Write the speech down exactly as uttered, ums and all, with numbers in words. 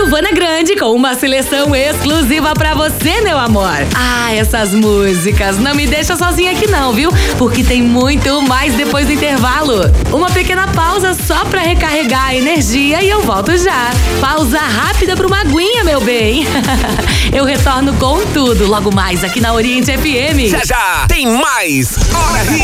Giovana Grande com uma seleção exclusiva pra você, meu amor. Ah, essas músicas não me deixam sozinha aqui não, viu? Porque tem muito mais depois do intervalo. Uma pequena pausa só pra recarregar a energia e eu volto já. Pausa rápida pra uma aguinha, meu bem. Eu retorno com tudo logo mais aqui na Oriente F M. Já já tem mais Hora Hits.